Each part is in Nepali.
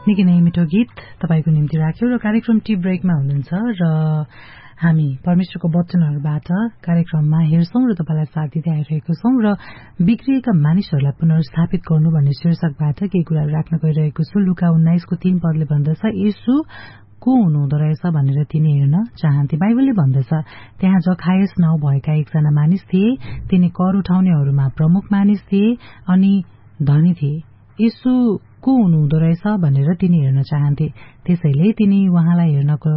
निकै नै मिठो गीत तपाईको निम्ति राख्यो र कार्यक्रम टी ब्रेकमा हुनुहुन्छ र हामी परमेश्वरको वचनहरूबाट कार्यक्रममा हेर्छौं र तपाईलाई साथ दिँदै आइरहेको छौं र बिग्रिएका मानिसहरूलाई पुनर्स्थापित गर्नु भन्ने शीर्षकबाट केही कुराहरू राख्न गइरहेको छु। लुका 19 को 3 पदले भन्दछ, येशू को हुनुहुँदो रहेछ भनेर तिनी हेर्न चाहन्थे। बाइबलले भन्दछ, त्यहाँ जखायस नाउँ भएका एकजना मानिस थिए। तिनी कर उठाउनेहरूमा प्रमुख मानिस थिए अनि धनी थिए। येशू को हुनुहुँदो रहेछ भनेर तिनी हेर्न चाहन्थे। त्यसैले तिनी उहाँलाई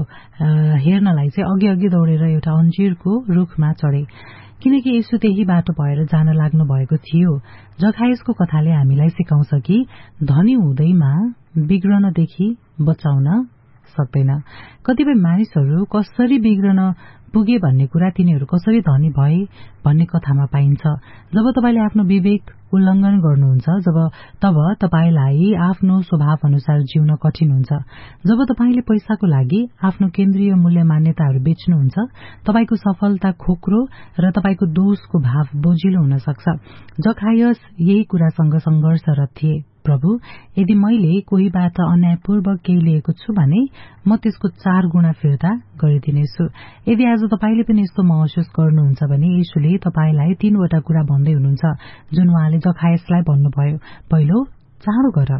हेर्नलाई चाहिँ अघि अघि दौडेर एउटा अन्जीरको रुखमा चढे, किनकि येशू त्यही बाटो भएर जान लाग्नु भएको थियो। जखायसको कथाले हामीलाई सिकाउँछ कि धनी हुँदैमा बिग्रनदेखि बचाउन सक्दैन। कतिपय मानिसहरू कसरी बिग्रन पुगे भन्ने कुरा तिनीहरू कसरी धनी भए भन्ने कथामा पाइन्छ। जब तपाईले आफ्नो विवेक उल्लंघन गर्नुहुन्छ तब तपाईलाई आफ्नो स्वभाव अनुसार जिउन कठिन हुन्छ। जब तपाईले पैसाको लागि आफ्नो केन्द्रीय मूल्य मान्यताहरू बेच्नुहुन्छ, तपाईको सफलता खोक्रो र तपाईको दोषको भाव बोझिलो हुन सक्छ। जखायस यही कुरासँग संघर्षरत थिए। प्रभु, यदि मैले कोहीबाट अन्यायपूर्वक केही लिएको छु भने म त्यसको 4 गुणा फिर्ता गरिदिनेछु। यदि आज तपाईले पनि यस्तो महसुस गर्नुहुन्छ भने येशूले तपाईलाई 3 वटा कुरा भन्दै हुनुहुन्छ जुन उहाँले जखायसलाई भन्नुभयो। पहिलो, चाँडो गर।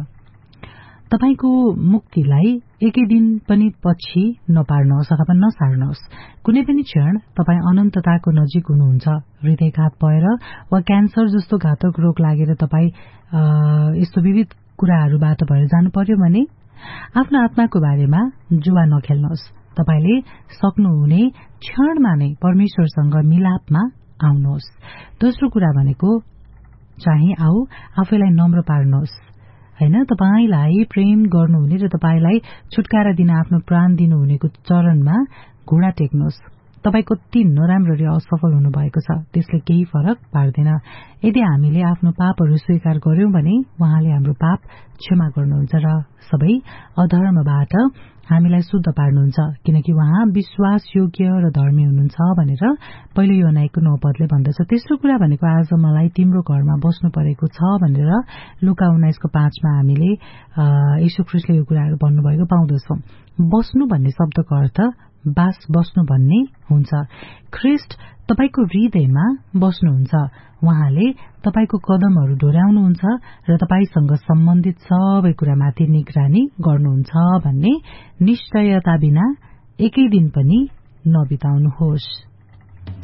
तपाईको मुक्तिलाई एकै दिन पनि पछि नपार्नुहोस् अथवा नसार्नुहोस्। कुनै पनि क्षण तपाई अनन्तताको नजिक हुनुहुन्छ। हृदयघात भएर वा क्यान्सर जस्तो घातक रोग लागेर तपाई यस्तो विविध कुराहरूबाट भएर जानु पर्यो भने आफ्नो आत्माको बारेमा जुवा नखेल्नुहोस्। तपाईले सक्नुहुने क्षणमा नै परमेश्वरसँग मिलापमा आउनुहोस्। दोस्रो कुरा भनेको चाहिँ आफैलाई नम्र पार्नुहोस्। हैन, तपाईलाई प्रेम गर्नुहुने र तपाईलाई छुटकारा दिन आफ्नो प्राण दिनुहुनेको चरणमा घुँडा टेक्नुहोस्। तपाई कति नराम्ररी असफल हुनुभएको छ त्यसले केही फरक पार्दैन। यदि हामीले आफ्नो पापहरू स्वीकार गर्यौं भने उहाँले हाम्रो पाप क्षमा गर्नुहुन्छ र सबै अधर्मबाट हामीलाई शुद्ध पार्नुहुन्छ, किनकि उहाँ विश्वासयोग्य र धर्मी हुनुहुन्छ भनेर पहिलो योहना 1:9 पदले भन्दछ। तेस्रो कुरा भनेको आज मलाई तिम्रो घरमा बस्नु परेको छ भनेर लुका 19:5 मा हामीले येशू ख्रीष्टले यो कुराहरू भन्नुभएको पाउँदछौं। बस्नु भन्ने शब्दको अर्थ बास बस्नु भन्ने हुन्छ। ख्रीष्ट तपाईको हृदयमा बस्नुहुन्छ। उहाँले तपाईको कदमहरू डोर्याउनुहुन्छ र तपाईसँग सम्बन्धित सबै कुरामाथि निगरानी गर्नुहुन्छ भन्ने निश्चयता बिना एकै दिन पनि नबिताउनुहोस्।